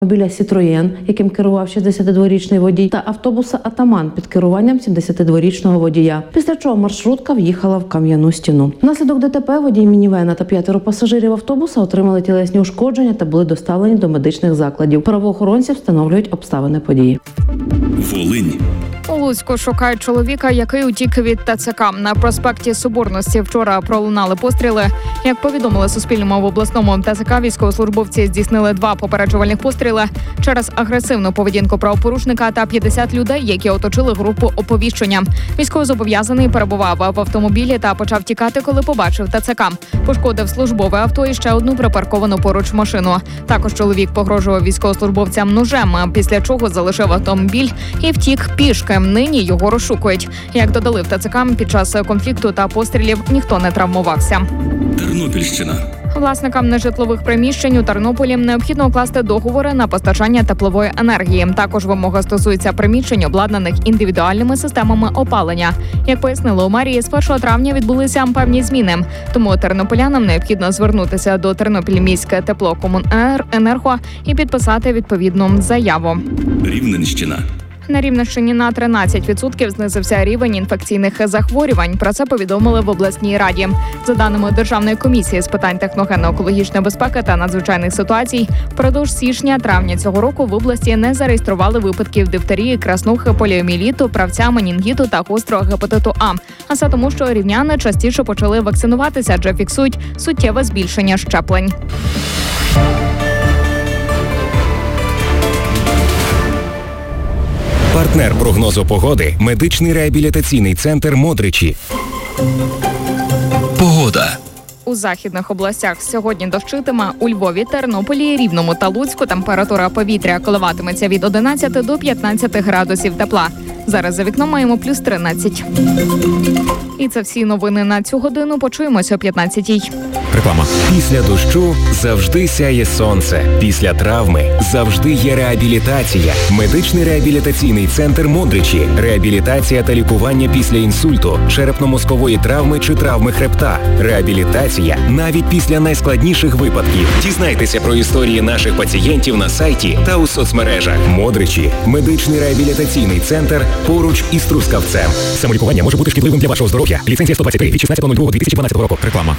Біля «Сітроєн», яким керував 62-річний водій, та автобуса «Атаман» під керуванням 72-річного водія. Після чого маршрутка в'їхала в кам'яну стіну. Внаслідок ДТП водій мінівена та 5 пасажирів автобуса отримали тілесні ушкодження та були доставлені до медичних закладів. Правоохоронці встановлюють обставини події. Волинь. У Луцьку шукають чоловіка, який утік від ТЦК. На проспекті Соборності вчора пролунали постріли. Як повідомили Суспільному, в обласному ТЦК військовослужбовці здійснили 2 попереджувальних постріли через агресивну поведінку правопорушника та 50 людей, які оточили групу оповіщення. Військовозобов'язаний перебував в автомобілі та почав тікати, коли побачив ТЦК. Пошкодив службове авто і ще одну припарковану поруч машину. Також чоловік погрожував військовослужбовцям ножем, після чого залишив автомобіль і втік пішки. Нині його розшукують. Як додали в ТЦК, під час конфлікту та пострілів ніхто не травмувався. Тернопільщина. Власникам нежитлових приміщень у Тернополі необхідно укласти договори на постачання теплової енергії. Також вимога стосується приміщень, обладнаних індивідуальними системами опалення. Як пояснили у мерії, з 1 травня відбулися певні зміни. Тому тернополянам необхідно звернутися до Тернопільміське теплокомуненерго і підписати відповідну заяву. Рівненщина. На Рівненщині на 13% знизився рівень інфекційних захворювань. Про це повідомили в обласній раді. За даними Державної комісії з питань техногенно-екологічної безпеки та надзвичайних ситуацій, впродовж січня-травня цього року в області не зареєстрували випадків дифтерії, краснухи, поліомієліту, правця, менінгіту та гострого гепатиту А. А все тому, що рівняни частіше почали вакцинуватися, адже фіксують суттєве збільшення щеплень. Партнер прогнозу погоди – медичний реабілітаційний центр «Модричі». Погода. У західних областях сьогодні дощитиме. У Львові, Тернополі, Рівному та Луцьку температура повітря коливатиметься від 11 до 15 градусів тепла. Зараз за вікном маємо плюс 13. І це всі новини на цю годину. Почуємося о 15-й. Реклама. Після дощу завжди сяє сонце. Після травми завжди є реабілітація. Медичний реабілітаційний центр «Модричі». Реабілітація та лікування після інсульту, черепно-мозкової травми чи травми хребта. Реабілітація навіть після найскладніших випадків. Дізнайтеся про історії наших пацієнтів на сайті та у соцмережах. «Модричі» – медичний реабілітаційний центр поруч із Трускавцем. Самолікування може бути шкідливим для вашого здоров'я. Ліцензія 123 від 16.02.2012 року. Реклама.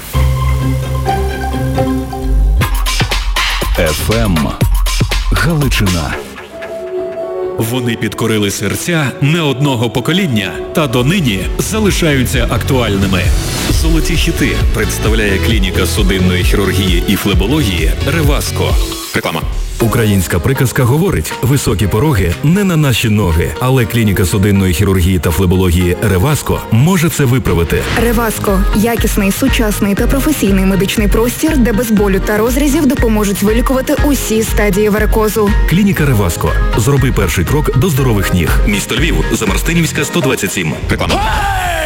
ФМ Галичина. Вони підкорили серця не одного покоління та донині залишаються актуальними. Золоті хіти представляє клініка судинної хірургії і флебології «Реваско». Реклама. Українська приказка говорить: високі пороги не на наші ноги, але клініка судинної хірургії та флебології «Реваско» може це виправити. «Реваско» – якісний, сучасний та професійний медичний простір, де без болю та розрізів допоможуть вилікувати усі стадії варикозу. Клініка «Реваско». Зроби перший крок до здорових ніг. Місто Львів, Замарстинівська, 127. Реклама.